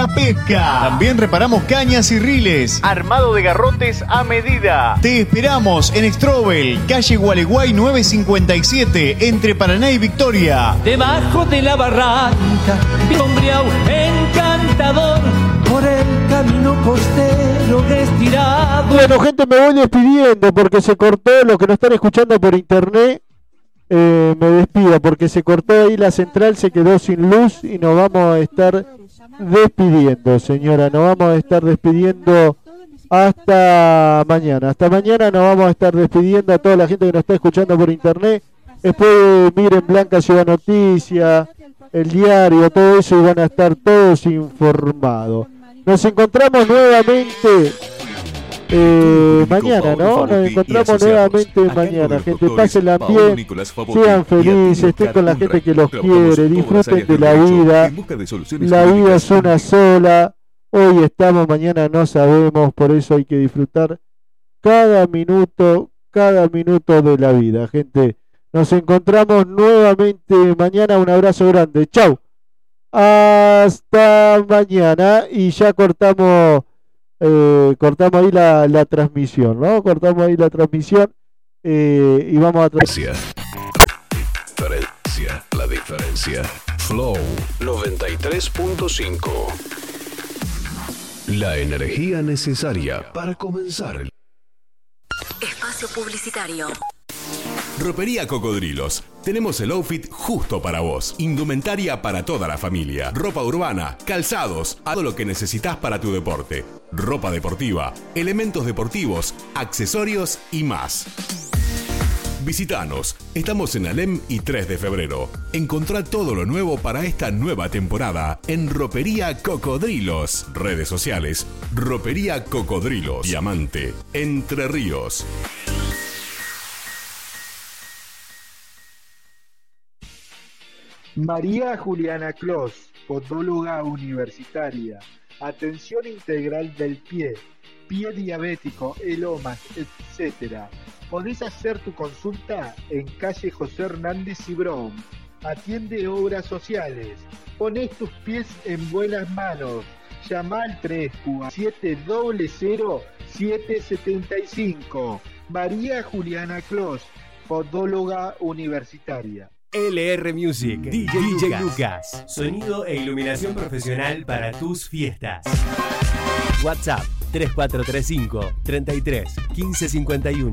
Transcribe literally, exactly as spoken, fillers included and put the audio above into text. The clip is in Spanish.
La Pesca. También reparamos cañas y riles. Armado de garrotes a medida. Te esperamos en Strobel, calle Gualeguay novecientos cincuenta y siete, entre Paraná y Victoria. Debajo de la barranca, sombreado encantador, por el camino costero estirado. Bueno, gente, me voy despidiendo porque se cortó. Los que nos están escuchando por internet, eh, me despido porque se cortó ahí la central, se quedó sin luz y nos vamos a estar despidiendo, señora. Nos vamos a estar despidiendo hasta mañana. Hasta mañana nos vamos a estar despidiendo a toda la gente que nos está escuchando por internet. Después miren Blanca Ciudad Noticia, el diario, todo eso, y van a estar todos informados. Nos encontramos nuevamente eh, mañana, ¿no? Nos encontramos nuevamente mañana, gente. Pásenla bien, sean felices, estén con la gente que los quiere, disfruten de la vida. La vida es una sola. Hoy estamos, mañana no sabemos, por eso hay que disfrutar cada minuto, cada minuto de la vida, gente. Nos encontramos nuevamente mañana. Un abrazo grande. Chau. Hasta mañana. Y ya cortamos, eh, cortamos ahí la, la transmisión, ¿no? Cortamos ahí la transmisión eh, y vamos a... Diferencia. Diferencia. La diferencia. Flow noventa y tres punto cinco. La energía necesaria para comenzar el... Espacio publicitario. Ropería Cocodrilos. Tenemos el outfit justo para vos. Indumentaria para toda la familia. Ropa urbana, calzados, todo lo que necesitas para tu deporte. Ropa deportiva, elementos deportivos, accesorios y más. Visítanos. Estamos en Alem y tres de febrero. Encontrá todo lo nuevo para esta nueva temporada en Ropería Cocodrilos. Redes sociales: Ropería Cocodrilos. Diamante, Entre Ríos. María Juliana Clos, podóloga universitaria. Atención integral del pie, pie diabético, elomas, etcétera. Podés hacer tu consulta en calle José Hernández y Brown. Atiende obras sociales. Ponés tus pies en buenas manos. Llama al tres siete cero cero siete siete cinco. María Juliana Clos, podóloga universitaria. L R Music, D J, D J Lucas. Sonido e iluminación profesional para tus fiestas. WhatsApp tres cuatro tres cinco, treinta y tres, quince cincuenta y uno.